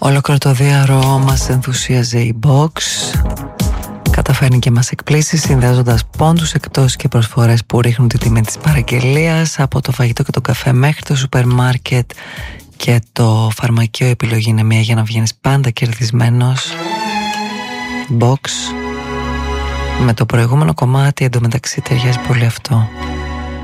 Ολόκληρο το διάρο μας ενθουσίαζε η Box. Καταφέρνει και μας εκπλήσει συνδυάζοντας πόντους, εκτός και προσφορές που ρίχνουν τη τιμή της παραγγελίας. Από το φαγητό και το καφέ μέχρι το σούπερ μάρκετ και το φαρμακείο, επιλογή είναι μία για να βγαίνεις πάντα κερδισμένος. Box. Με το προηγούμενο κομμάτι εντωμεταξύ ταιριάζει πολύ αυτό.